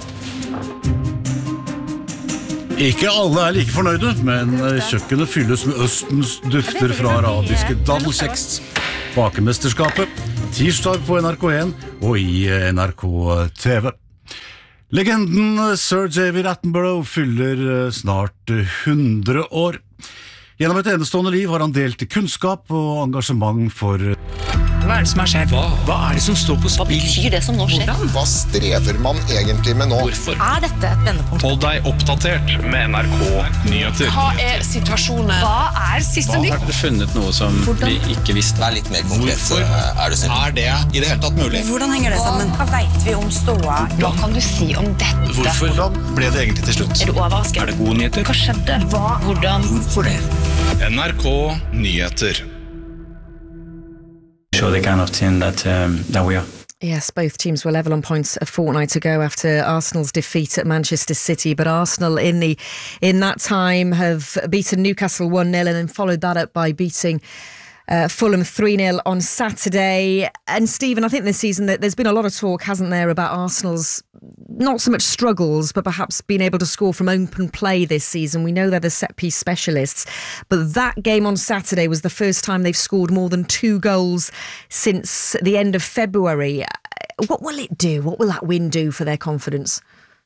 Ikke alle er like fornøyde, men kjøkkenet fylles med Østens dufter fra arabiske dadelkjeks. Bakemesterskapet, tirsdag på N R K en og i N R K T V. Legenden Sir David Attenborough fyller snart hundre år. Gjennom et enestående liv har han delt kunnskap og engasjement for... Hva er det som har skjedd? Hva? Hva er det som står på spill? Hva betyr det som nå skjer? Hva strever man egentlig med nå? Hvorfor er dette et vendepunkt? Hold deg oppdatert med N R K Nyheter. Hva er situasjonen? Hva er siste nytt? Har dere funnet noe som Hvordan? vi ikke visste? Vær litt mer konkret. Hvorfor er det sånn? Er det i det hele tatt mulig? Hvordan henger det sammen? Hva vet vi om ståa? Hva kan du si om dette? Hvorfor Hvordan ble det egentlig til slutt? Er du overrasket? Er det gode nyheter? Hva skjedde? Hva? Hvordan? Hvorfor det? N R K Nyheter. Show the kind of team that um, that we are. Yes, both teams were level on points a fortnight ago after Arsenal's defeat at Manchester City, but Arsenal in the in that time have beaten Newcastle one nil and then followed that up by beating Uh, Fulham three nil on Saturday. And Stephen, I think this season that there's been a lot of talk, hasn't there, about Arsenal's not so much struggles, but perhaps being able to score from open play this season. We know they're the set-piece specialists, but that game on Saturday was the first time they've scored more than two goals since the end of February. What will it do? What will that win do for their confidence?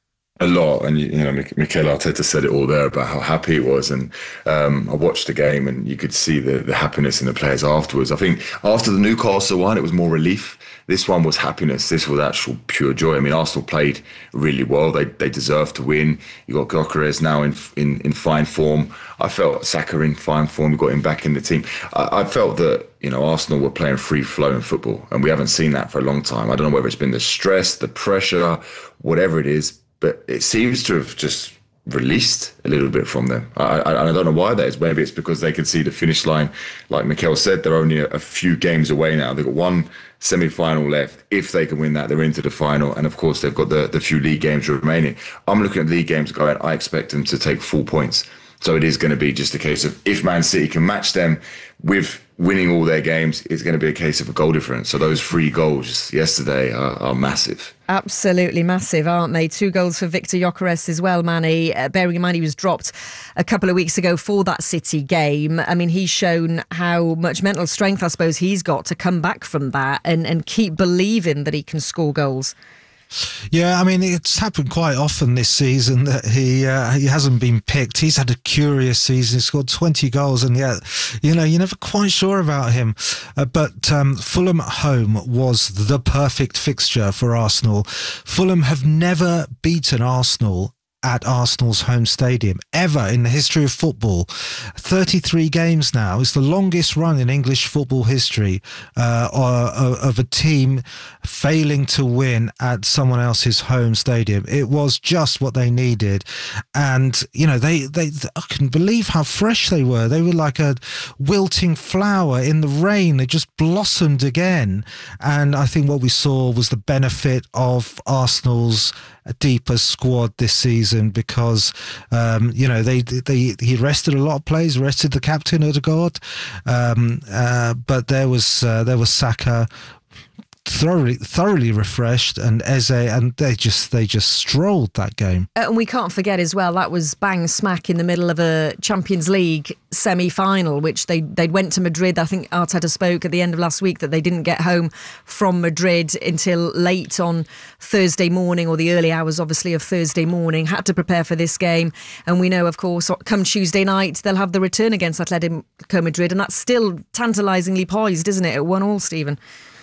A lot, and you know, Mikel Arteta said it all there about how happy he was, and um, I watched the game, and you could see the, the happiness in the players afterwards. I think after the Newcastle one, it was more relief. This one was happiness. This was actual pure joy. I mean, Arsenal played really well. They they deserved to win. You got Gyökeres now in in in fine form. I felt Saka in fine form. We got him back in the team. I, I felt that you know Arsenal were playing free-flowing football, and we haven't seen that for a long time. I don't know whether it's been the stress, the pressure, whatever it is. But it seems to have just released a little bit from them. I, I, I don't know why that is. Maybe it's because they can see the finish line. Like Mikel said, they're only a, a few games away now. They've got one semi-final left. If they can win that, they're into the final. And of course, they've got the, the few league games remaining. I'm looking at the league games going, I expect them to take full points. So it is going to be just a case of if Man City can match them with winning all their games, it's going to be a case of a goal difference. So those three goals yesterday are, are massive. Absolutely massive, aren't they? Two goals for Victor Gyökeres as well, Manny. Uh, bearing in mind he was dropped a couple of weeks ago for that City game. I mean, he's shown how much mental strength, I suppose, he's got to come back from that and, and keep believing that he can score goals. Yeah, I mean, it's happened quite often this season that he uh, he hasn't been picked. He's had a curious season. He's scored twenty goals, and yet, you know, you're never quite sure about him. Uh, but um, Fulham at home was the perfect fixture for Arsenal. Fulham have never beaten Arsenal at Arsenal's home stadium ever in the history of football. thirty-three games now is the longest run in English football history uh, of a team failing to win at someone else's home stadium. It was just what they needed, and you know they they I couldn't believe how fresh they were. They were like a wilting flower in the rain. They just blossomed again, and I think what we saw was the benefit of Arsenal's a deeper squad this season because um, you know they they he rested a lot of players, rested the captain Odegaard, um, uh, but there was uh, there was Saka thoroughly thoroughly refreshed, and Eze, and they just they just strolled that game. Uh, and we can't forget as well that was bang smack in the middle of a Champions League semi-final, which they they went to Madrid. I think Arteta spoke at the end of last week that they didn't get home from Madrid until late on Thursday morning, or the early hours obviously of Thursday morning, had to prepare for this game. And we know, of course, come Tuesday night they'll have the return against Atletico Madrid, and that's still tantalisingly poised, isn't it, at one all, Stephen?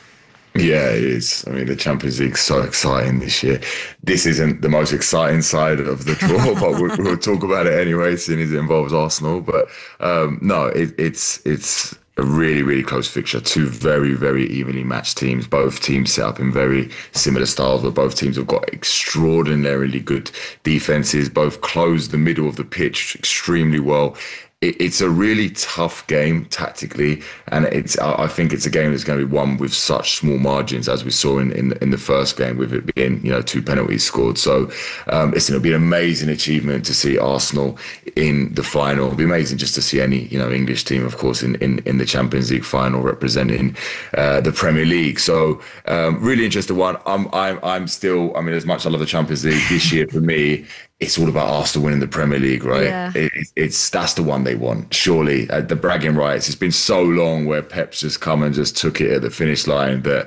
Yeah, it is. I mean, the Champions League's so exciting this year. This isn't the most exciting side of the draw, but we'll, we'll talk about it anyway, seeing as it involves Arsenal. But um, no, it, it's it's a really, really close fixture. Two very, very evenly matched teams. Both teams set up in very similar styles, but both teams have got extraordinarily good defenses. Both close the middle of the pitch extremely well. It's a really tough game tactically, and it's. I think it's a game that's going to be won with such small margins, as we saw in in, in the first game, with it being you know two penalties scored. So um, it's going to be an amazing achievement to see Arsenal in the final. It'll be amazing just to see any you know English team, of course, in in, in the Champions League final representing uh, the Premier League. So um, really interesting one. I'm I'm I'm still. I mean, as much as I love the Champions League this year, for me, it's all about Arsenal winning the Premier League, right? Yeah. It, it's that's the one they want, surely. Uh, the bragging rights. It's been so long where Pep's just come and just took it at the finish line that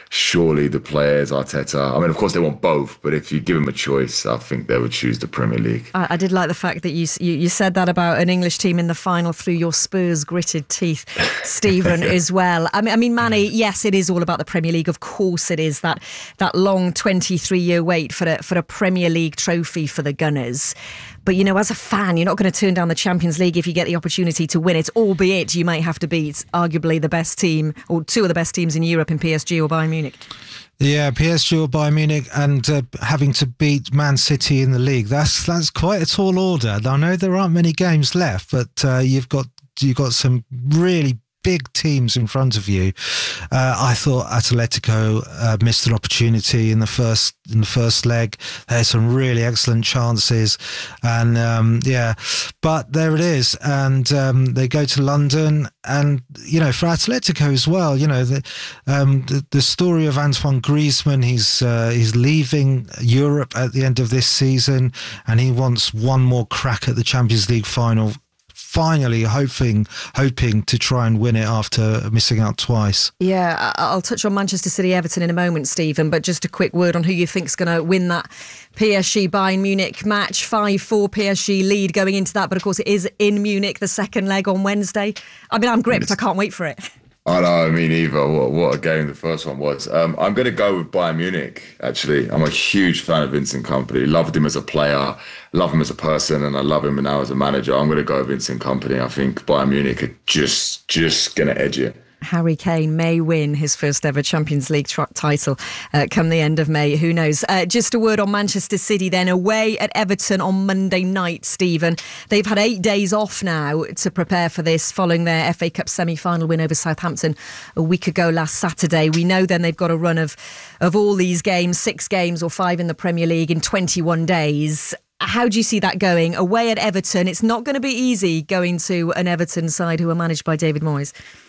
surely the players, Arteta, I mean, of course they want both, but if you give them a choice, I think they would choose the Premier League. I, I did like the fact that you, you you said that about an English team in the final through your Spurs gritted teeth, Stephen, as well. I mean, I mean, Manny, yes, it is all about the Premier League. Of course it is, that that long twenty-three year wait for a, for a Premier League trophy for the Gunners. But, you know, as a fan, you're not going to turn down the Champions League if you get the opportunity to win it, albeit you might have to beat arguably the best team, or two of the best teams in Europe in P S G or Bayern Munich. Yeah, P S G or Bayern Munich, and uh, having to beat Man City in the league. That's that's quite a tall order. I know there aren't many games left, but uh, you've got you've got some really big teams in front of you. Uh, I thought Atletico uh, missed an opportunity in the first in the first leg. They had some really excellent chances, and um, yeah, but there it is. And um, they go to London, and you know, for Atletico as well, you know, the um, the, the story of Antoine Griezmann. He's uh, he's leaving Europe at the end of this season, and he wants one more crack at the Champions League final. Finally, hoping hoping to try and win it after missing out twice. Yeah, I'll touch on Manchester City Everton in a moment, Stephen, but just a quick word on who you think's going to win that P S G Bayern Munich match. five four P S G lead going into that, but of course it is in Munich, the second leg on Wednesday. I mean, I'm gripped. I can't wait for it. I know, I mean, Eva, what, what a game the first one was. Um, I'm going to go with Bayern Munich, actually. I'm a huge fan of Vincent Kompany. Loved him as a player, love him as a person, and I love him now as a manager. I'm going to go with Vincent Kompany. I think Bayern Munich are just, just going to edge it. Harry Kane may win his first ever Champions League tr- title uh, come the end of May. Who knows? Uh, just a word on Manchester City then. Away at Everton on Monday night, Stephen. They've had eight days off now to prepare for this following their F A Cup semi-final win over Southampton a week ago last Saturday. We know then they've got a run of, of all these games, six games or five in the Premier League in twenty-one days. How do you see that going? Away at Everton, it's not going to be easy going to an Everton side who are managed by David Moyes.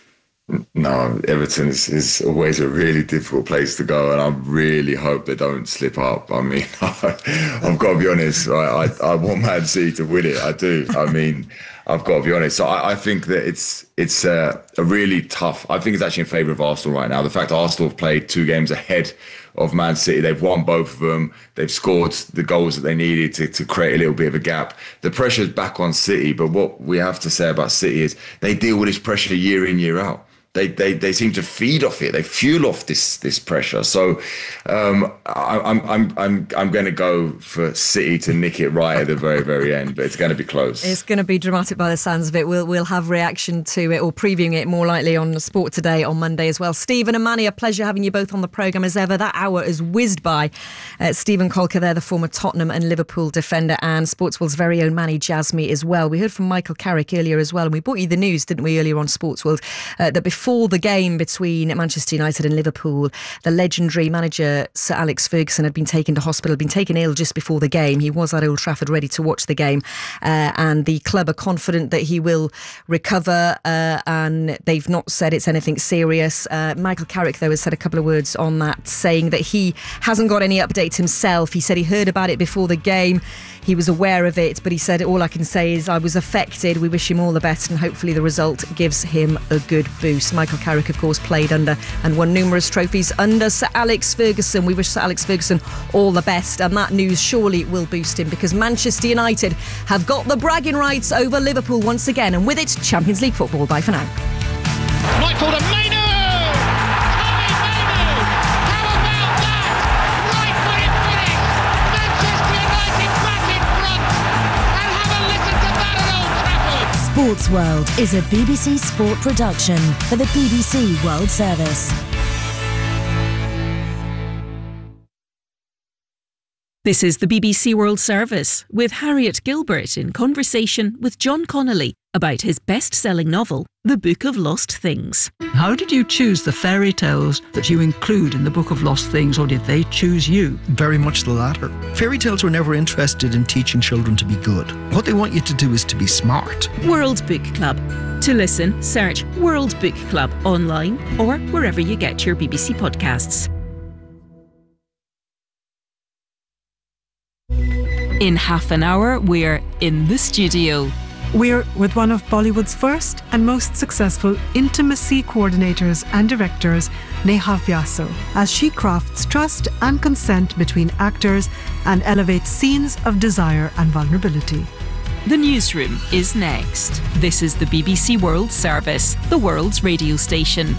No, Everton is, is always a really difficult place to go, and I really hope they don't slip up. I mean, I've got to be honest, right? I, I want Man City to win it. I do. I mean, I've got to be honest. So I, I think that it's it's a, a really tough. I think it's actually in favour of Arsenal right now. The fact that Arsenal have played two games ahead of Man City, they've won both of them. They've scored the goals that they needed to, to create a little bit of a gap. The pressure's back on City, but what we have to say about City is they deal with this pressure year in, year out. They, they they seem to feed off it. They fuel off this this pressure. So um, I, I'm I'm I'm I'm going to go for City to nick it right at the very very end, but it's going to be close. It's going to be dramatic by the sounds of it. We'll we'll have reaction to it, or previewing it more likely on Sport Today on Monday as well. Stephen and Manny, a pleasure having you both on the programme as ever. That hour has whizzed by. Uh, Stephen Colker there, the former Tottenham and Liverpool defender, and Sportsworld's very own Manny Jasmy as well. We heard from Michael Carrick earlier as well, and we brought you the news, didn't we, earlier on Sportsworld, uh, that before Before the game between Manchester United and Liverpool, the legendary manager Sir Alex Ferguson had been taken to hospital, had been taken ill just before the game. He was at Old Trafford ready to watch the game, uh, and the club are confident that he will recover, uh, and they've not said it's anything serious. Uh, Michael Carrick, though, has said a couple of words on that, saying that he hasn't got any updates himself. He said he heard about it before the game. He was aware of it, but he said, all I can say is I was affected. We wish him all the best, and hopefully the result gives him a good boost. Michael Carrick, of course, played under and won numerous trophies under Sir Alex Ferguson. We wish Sir Alex Ferguson all the best, and that news surely will boost him, because Manchester United have got the bragging rights over Liverpool once again, and with it, Champions League football. Bye for now. Right forward, Mainu! Sports World is a B B C Sport production for the B B C World Service. This is the B B C World Service with Harriet Gilbert in conversation with John Connolly about his best-selling novel, The Book of Lost Things. How did you choose the fairy tales that you include in the Book of Lost Things, or did they choose you? Very much the latter. Fairy tales were never interested in teaching children to be good. What they want you to do is to be smart. World Book Club. To listen, search World Book Club online or wherever you get your B B C podcasts. In half an hour, we're in the studio. We're with one of Bollywood's first and most successful intimacy coordinators and directors, Neha Vyaso, as she crafts trust and consent between actors and elevates scenes of desire and vulnerability. The Newsroom is next. This is the B B C World Service, the world's radio station.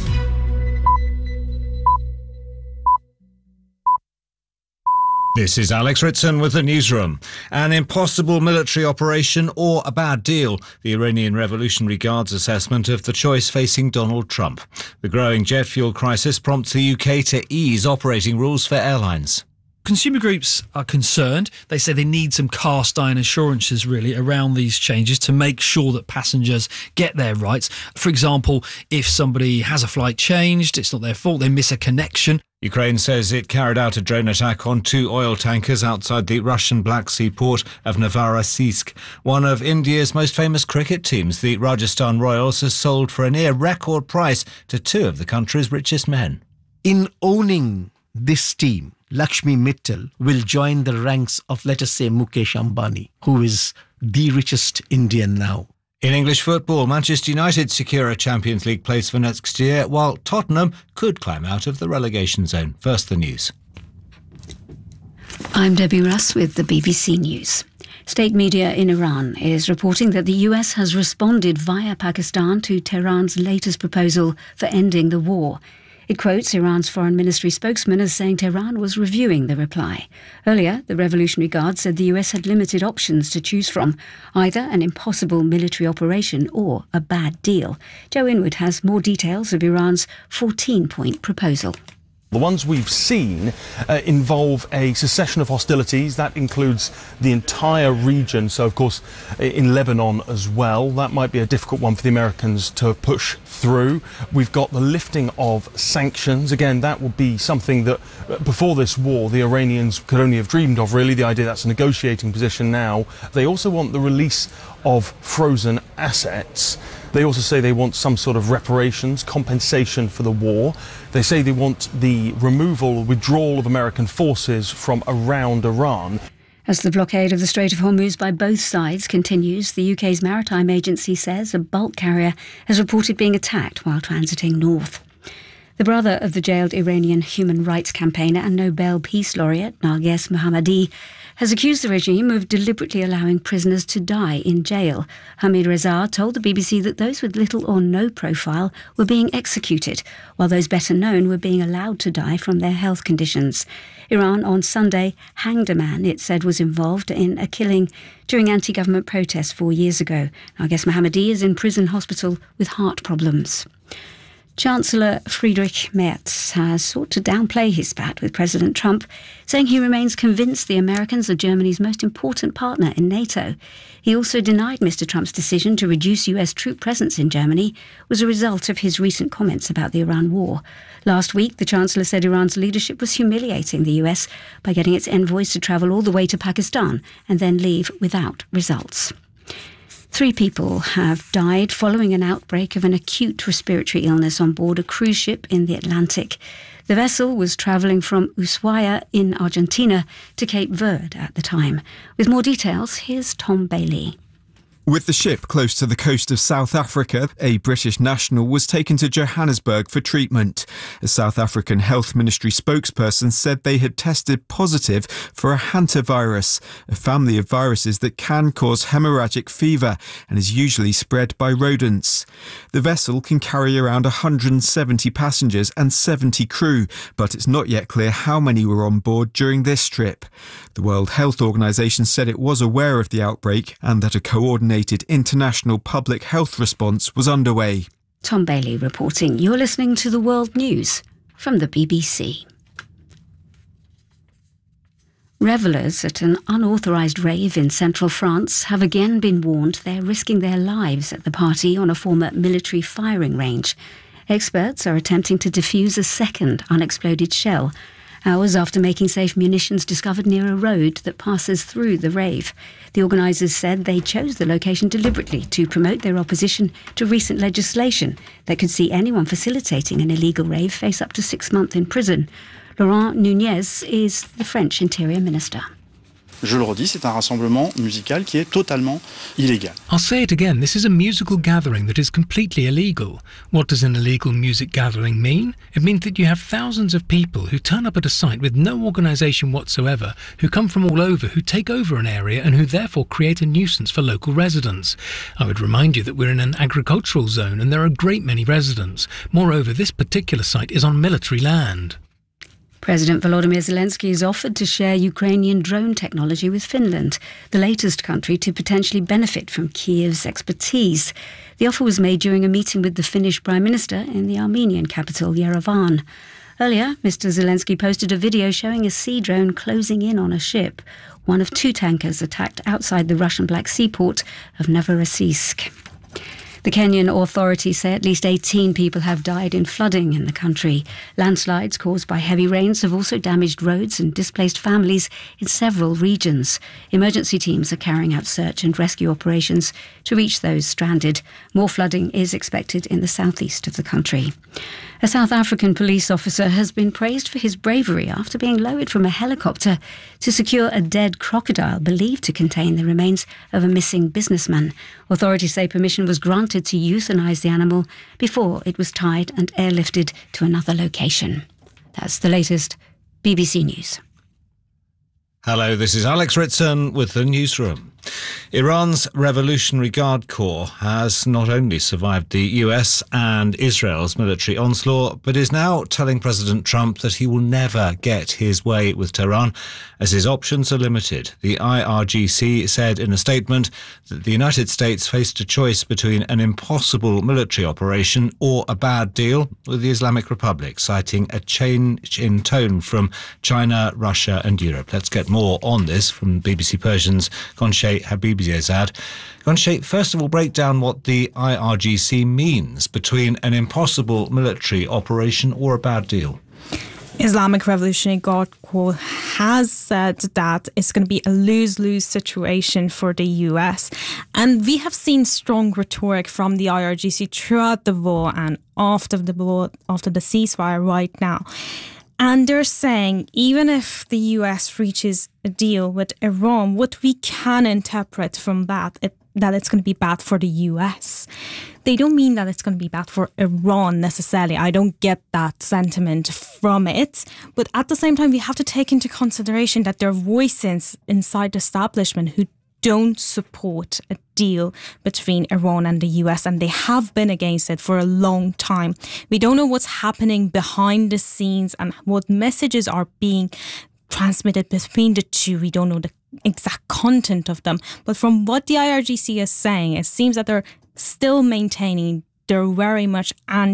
This is Alex Ritson with the Newsroom. An impossible military operation or a bad deal, the Iranian Revolutionary Guard's assessment of the choice facing Donald Trump. The growing jet fuel crisis prompts the U K to ease operating rules for airlines. Consumer groups are concerned. They say they need some cast iron assurances really around these changes to make sure that passengers get their rights. For example, if somebody has a flight changed, it's not their fault, they miss a connection. Ukraine says it carried out a drone attack on two oil tankers outside the Russian Black Sea port of Novorossiysk. One of India's most famous cricket teams, the Rajasthan Royals, has sold for a near record price to two of the country's richest men. In owning this team, Lakshmi Mittal will join the ranks of, let us say, Mukesh Ambani, who is the richest Indian now. In English football, Manchester United secure a Champions League place for next year, while Tottenham could climb out of the relegation zone. First, the news. I'm Debbie Russ with the B B C News. State media in Iran is reporting that the U S has responded via Pakistan to Tehran's latest proposal for ending the war. It quotes Iran's foreign ministry spokesman as saying Tehran was reviewing the reply. Earlier, the Revolutionary Guard said the U S had limited options to choose from, either an impossible military operation or a bad deal. Joe Inwood has more details of Iran's fourteen-point proposal. The ones we've seen uh, involve a cessation of hostilities. That includes the entire region, so of course in Lebanon as well. That might be a difficult one for the Americans to push through. We've got the lifting of sanctions. Again, that would be something that uh, before this war the Iranians could only have dreamed of, really. The idea that's a negotiating position now. They also want the release of frozen assets. They also say they want some sort of reparations, compensation for the war. They say they want the removal, withdrawal of American forces from around Iran. As the blockade of the Strait of Hormuz by both sides continues, the U K's maritime agency says a bulk carrier has reported being attacked while transiting north. The brother of the jailed Iranian human rights campaigner and Nobel Peace Laureate Narges Mohammadi has accused the regime of deliberately allowing prisoners to die in jail. Hamid Reza told the B B C that those with little or no profile were being executed, while those better known were being allowed to die from their health conditions. Iran on Sunday hanged a man it said was involved in a killing during anti-government protests four years ago. Narges Mohammadi is in prison hospital with heart problems. Chancellor Friedrich Merz has sought to downplay his spat with President Trump, saying he remains convinced the Americans are Germany's most important partner in NATO. He also denied Mister Trump's decision to reduce U S troop presence in Germany was a result of his recent comments about the Iran war. Last week, the Chancellor said Iran's leadership was humiliating the U S by getting its envoys to travel all the way to Pakistan and then leave without results. Three people have died following an outbreak of an acute respiratory illness on board a cruise ship in the Atlantic. The vessel was travelling from Ushuaia in Argentina to Cape Verde at the time. With more details, here's Tom Bailey. With the ship close to the coast of South Africa, a British national was taken to Johannesburg for treatment. A South African Health Ministry spokesperson said they had tested positive for a hantavirus, a family of viruses that can cause hemorrhagic fever and is usually spread by rodents. The vessel can carry around one hundred seventy passengers and seventy crew, but it's not yet clear how many were on board during this trip. The World Health Organization said it was aware of the outbreak and that a coordinated international public health response was underway. Tom Bailey reporting. You're listening to the World News from the B B C. Revellers at an unauthorised rave in central France have again been warned they're risking their lives at the party on a former military firing range. Experts are attempting to defuse a second unexploded shell, hours after making safe munitions discovered near a road that passes through the rave. The organisers said they chose the location deliberately to promote their opposition to recent legislation that could see anyone facilitating an illegal rave face up to six months in prison. Laurent Nunez is the French Interior Minister. Je le redis, c'est un rassemblement musical qui est totalement illégal. I'll say it again, this is a musical gathering that is completely illegal. What does an illegal music gathering mean? It means that you have thousands of people who turn up at a site with no organisation whatsoever, who come from all over, who take over an area and who therefore create a nuisance for local residents. I would remind you that we're in an agricultural zone and there are a great many residents. Moreover, this particular site is on military land. President Volodymyr Zelensky has offered to share Ukrainian drone technology with Finland, the latest country to potentially benefit from Kyiv's expertise. The offer was made during a meeting with the Finnish Prime Minister in the Armenian capital, Yerevan. Earlier, Mister Zelensky posted a video showing a sea drone closing in on a ship, one of two tankers attacked outside the Russian Black Sea port of Novorossiysk. The Kenyan authorities say at least eighteen people have died in flooding in the country. Landslides caused by heavy rains have also damaged roads and displaced families in several regions. Emergency teams are carrying out search and rescue operations to reach those stranded. More flooding is expected in the southeast of the country. A South African police officer has been praised for his bravery after being lowered from a helicopter to secure a dead crocodile believed to contain the remains of a missing businessman. Authorities say permission was granted to euthanise the animal before it was tied and airlifted to another location. That's the latest B B C News. Hello, this is Alex Ritson with the newsroom. Iran's Revolutionary Guard Corps has not only survived the U S and Israel's military onslaught, but is now telling President Trump that he will never get his way with Tehran, as his options are limited. The I R G C said in a statement that the United States faced a choice between an impossible military operation or a bad deal with the Islamic Republic, citing a change in tone from China, Russia and Europe. Let's get more on this from B B C Persian's Gonche Habibzadeh. Gonche, first of all, break down what the I R G C means between an impossible military operation or a bad deal. Islamic Revolutionary Guard Corps has said that it's going to be a lose-lose situation for the U S. And we have seen strong rhetoric from the I R G C throughout the war and after the war, after the ceasefire right now. And they're saying even if the U S reaches a deal with Iran, what we can interpret from that, it, that it's going to be bad for the U S. They don't mean that it's going to be bad for Iran necessarily. I don't get that sentiment from it. But at the same time, we have to take into consideration that there are voices inside the establishment who don't support a deal between Iran and the U S, and they have been against it for a long time. We don't know what's happening behind the scenes and what messages are being transmitted between the two. We don't know the exact content of them. But from what the I R G C is saying, it seems that they're still maintaining their very much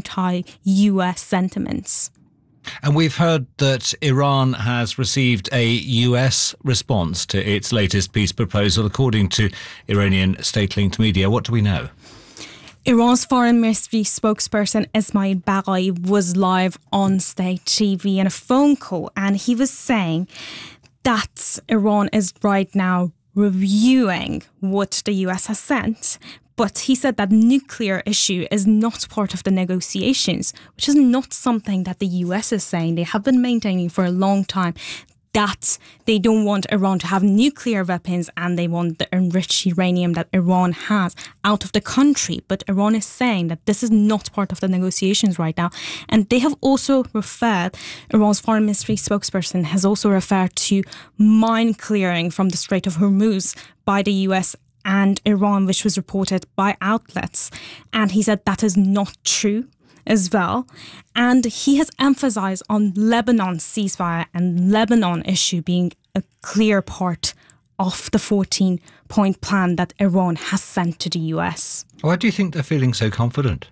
anti-U S sentiments. And we've heard that Iran has received a U S response to its latest peace proposal, according to Iranian state-linked media. What do we know? Iran's foreign ministry spokesperson Ismail Baghai was live on state T V in a phone call, and he was saying that Iran is right now reviewing what the U S has sent. But he said that nuclear issue is not part of the negotiations, which is not something that the U S is saying. They have been maintaining for a long time that they don't want Iran to have nuclear weapons and they want the enriched uranium that Iran has out of the country. But Iran is saying that this is not part of the negotiations right now. And they have also referred, Iran's foreign ministry spokesperson has also referred to mine clearing from the Strait of Hormuz by the U S and Iran, which was reported by outlets. And he said that is not true as well. And he has emphasized on Lebanon's ceasefire and Lebanon issue being a clear part of the fourteen-point plan that Iran has sent to the U S. Why do you think they're feeling so confident?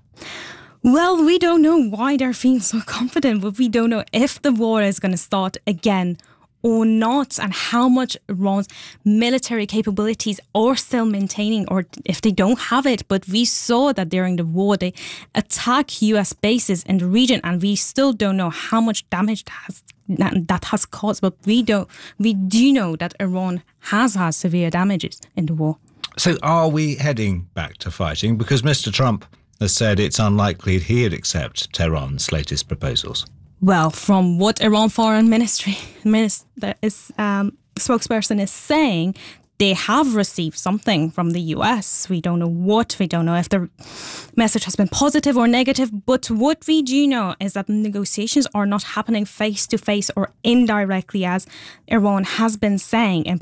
Well, we don't know why they're feeling so confident, but we don't know if the war is going to start again or not, and how much Iran's military capabilities are still maintaining, or if they don't have it. But we saw that during the war, they attack U S bases in the region, and we still don't know how much damage that has, that has caused. But we don't, we do know that Iran has had severe damages in the war. So are we heading back to fighting? Because Mister Trump has said it's unlikely he'd accept Tehran's latest proposals. Well, from what Iran Foreign Ministry Minister is um, spokesperson is saying they have received something from the U S. We don't know what, we don't know if the message has been positive or negative, but what we do know is that negotiations are not happening face to face or indirectly, as Iran has been saying in